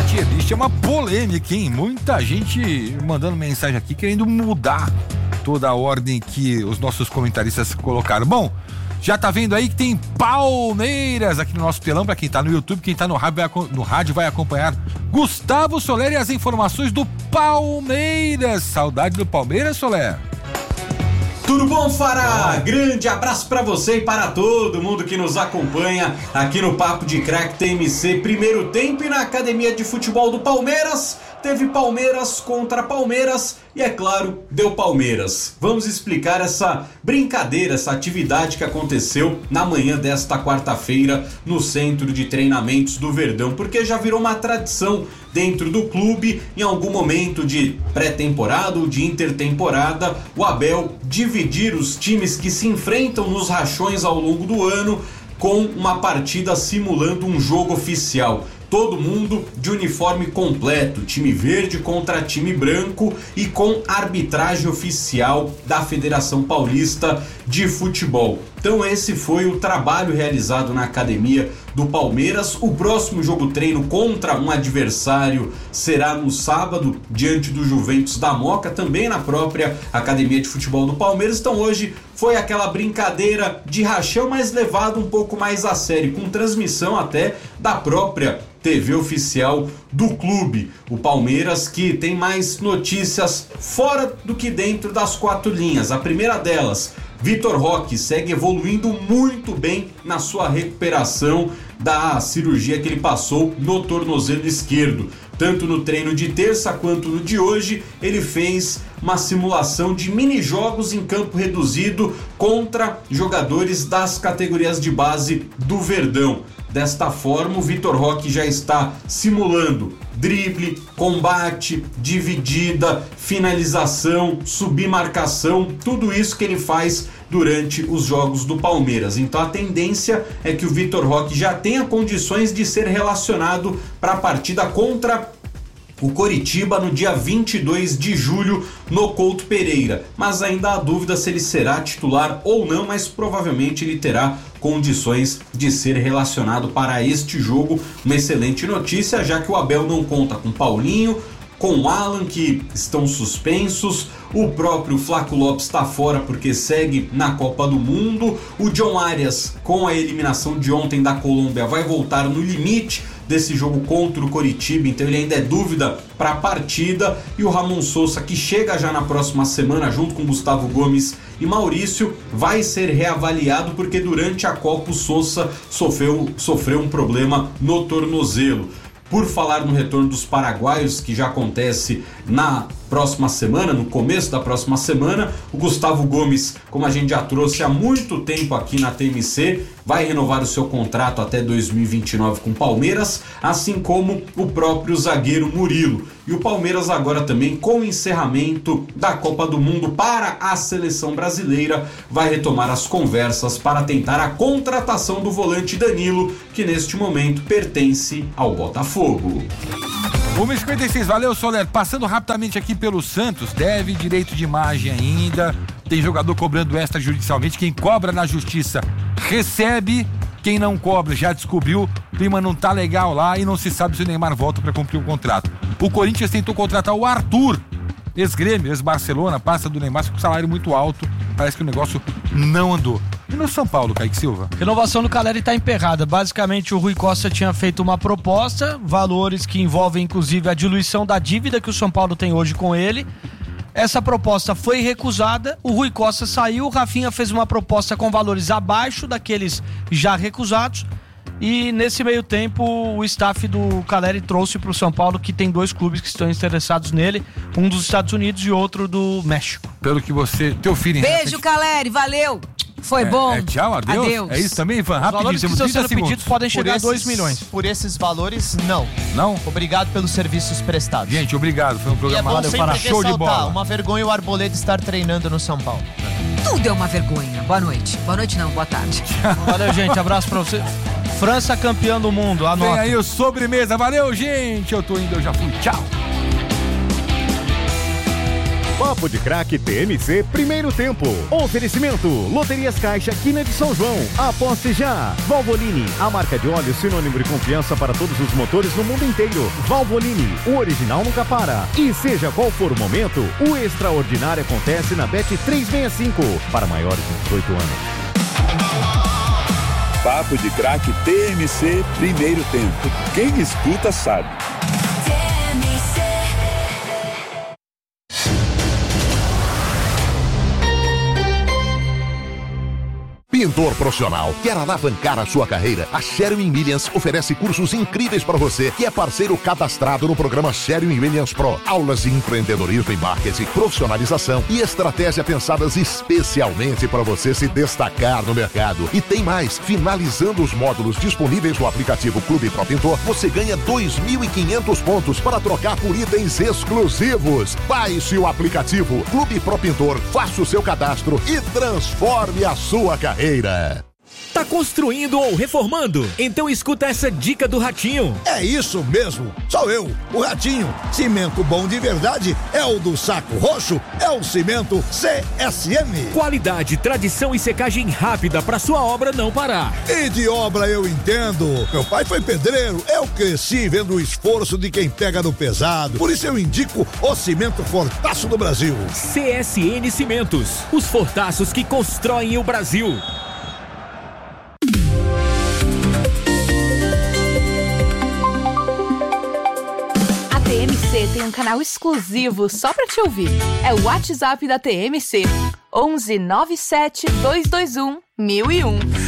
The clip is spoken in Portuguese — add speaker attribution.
Speaker 1: tier list é uma polêmica, hein? Muita gente mandando mensagem aqui querendo mudar toda a ordem que os nossos comentaristas colocaram. Bom, já tá vendo aí que tem Palmeiras aqui no nosso telão, pra quem tá no YouTube, quem tá no rádio vai acompanhar Gustavo Soler e as informações do Palmeiras. Saudade do Palmeiras, Soler?
Speaker 2: Tudo bom, Fará? Grande abraço pra você e para todo mundo que nos acompanha aqui no Papo de Craque TMC. Primeiro tempo e na Academia de Futebol do Palmeiras. Teve Palmeiras contra Palmeiras e, é claro, deu Palmeiras. Vamos explicar essa brincadeira, essa atividade que aconteceu na manhã desta quarta-feira no Centro de Treinamentos do Verdão, porque já virou uma tradição dentro do clube, em algum momento de pré-temporada ou de intertemporada, o Abel dividir os times que se enfrentam nos rachões ao longo do ano com uma partida simulando um jogo oficial. Todo mundo de uniforme completo, time verde contra time branco e com arbitragem oficial da Federação Paulista de Futebol. Então esse foi o trabalho realizado na Academia do Palmeiras. O próximo jogo treino contra um adversário será no sábado, diante do Juventus da Moca, também na própria Academia de Futebol do Palmeiras. Então hoje foi aquela brincadeira de rachão, mas levado um pouco mais a sério, com transmissão até da própria TV oficial do clube. O Palmeiras que tem mais notícias fora do que dentro das quatro linhas. A primeira delas, Vitor Roque segue evoluindo muito bem na sua recuperação da cirurgia que ele passou no tornozelo esquerdo. Tanto no treino de terça quanto no de hoje, ele fez uma simulação de mini-jogos em campo reduzido contra jogadores das categorias de base do Verdão. Desta forma, o Vitor Roque já está simulando drible, combate, dividida, finalização, submarcação, tudo isso que ele faz durante os jogos do Palmeiras. Então a tendência é que o Vitor Roque já tenha condições de ser relacionado para a partida contra o Coritiba no dia 22 de julho no Couto Pereira, mas ainda há dúvida se ele será titular ou não, mas provavelmente ele terá condições de ser relacionado para este jogo. Uma excelente notícia, já que o Abel não conta com Paulinho, com o Alan, que estão suspensos, o próprio Flaco Lopes está fora porque segue na Copa do Mundo, o John Arias, com a eliminação de ontem da Colômbia, vai voltar no limite desse jogo contra o Coritiba, então ele ainda é dúvida para a partida, e o Ramon Sousa, que chega já na próxima semana junto com Gustavo Gomes e Maurício, vai ser reavaliado porque durante a Copa o Sousa sofreu um problema no tornozelo. Por falar no retorno dos paraguaios, que já acontece na próxima semana, no começo da próxima semana, o Gustavo Gomes, como a gente já trouxe há muito tempo aqui na TMC, vai renovar o seu contrato até 2029 com o Palmeiras, assim como o próprio zagueiro Murilo. E o Palmeiras agora também, com o encerramento da Copa do Mundo para a seleção brasileira, vai retomar as conversas para tentar a contratação do volante Danilo, que neste momento pertence ao Botafogo.
Speaker 1: 1h56, valeu, Soler. Passando rapidamente aqui pelo Santos, deve direito de imagem ainda, tem jogador cobrando extrajudicialmente, quem cobra na justiça recebe, quem não cobra já descobriu, o clima não tá legal lá e não se sabe se o Neymar volta para cumprir o contrato. O Corinthians tentou contratar o Arthur, ex-Grêmio, ex-Barcelona, passa do Neymar com salário muito alto, parece que o negócio não andou. E no São Paulo, Kaique Silva?
Speaker 3: Renovação do Caleri está emperrada. Basicamente, o Rui Costa tinha feito uma proposta, valores que envolvem inclusive a diluição da dívida que o São Paulo tem hoje com ele. Essa proposta foi recusada, o Rui Costa saiu, o Rafinha fez uma proposta com valores abaixo daqueles já recusados. E nesse meio tempo, o staff do Caleri trouxe para o São Paulo, que tem dois clubes que estão interessados nele, um dos Estados Unidos e outro do México.
Speaker 1: Pelo que você... Teu filho...
Speaker 4: Beijo, Caleri, valeu! Foi bom.
Speaker 1: Tchau, adeus. É isso também, Ivan?
Speaker 3: Rapidinho, os valores que estão sendo pedidos podem chegar a 2 milhões.
Speaker 5: Por esses valores, não.
Speaker 1: Não?
Speaker 5: Obrigado pelos serviços prestados.
Speaker 1: Show Obrigado, foi um programa
Speaker 5: show de bola. Uma vergonha o Arboleda estar treinando no São Paulo.
Speaker 4: Tudo é uma vergonha. Boa noite. Boa noite não, boa tarde.
Speaker 3: Valeu, gente. Abraço pra você. França campeã do mundo, anota.
Speaker 1: Vem aí o sobremesa. Valeu, gente. Eu tô indo, eu já fui. Tchau.
Speaker 6: Papo de Craque TMC, primeiro tempo. Oferecimento, Loterias Caixa, Quina de São João. Aposte já. Valvoline, a marca de óleo sinônimo de confiança para todos os motores no mundo inteiro. Valvoline, o original nunca para. E seja qual for o momento, o extraordinário acontece na Bet 365, para maiores de 18 anos.
Speaker 7: Papo de Craque TMC, primeiro tempo. Quem escuta sabe.
Speaker 8: Pintor profissional, quer alavancar a sua carreira? A Sherwin Williams oferece cursos incríveis para você, que é parceiro cadastrado no programa Sherwin Williams Pro. Aulas de empreendedorismo e marketing, profissionalização e estratégia pensadas especialmente para você se destacar no mercado. E tem mais, finalizando os módulos disponíveis no aplicativo Clube Pro Pintor, você ganha 2.500 pontos para trocar por itens exclusivos. Baixe o aplicativo Clube Pro Pintor, faça o seu cadastro e transforme a sua carreira.
Speaker 9: Tá construindo ou reformando? Então escuta essa dica do Ratinho.
Speaker 10: É isso mesmo, sou eu, o Ratinho. Cimento bom de verdade é o do Saco Roxo, é o cimento CSM.
Speaker 9: Qualidade, tradição e secagem rápida para sua obra não parar.
Speaker 10: E de obra eu entendo. Meu pai foi pedreiro, eu cresci vendo o esforço de quem pega no pesado. Por isso eu indico o cimento Fortaço do Brasil.
Speaker 9: CSN Cimentos, os fortaços que constroem o Brasil.
Speaker 11: A TMC tem um canal exclusivo só pra te ouvir. É o WhatsApp da TMC, 11 97 221 1001.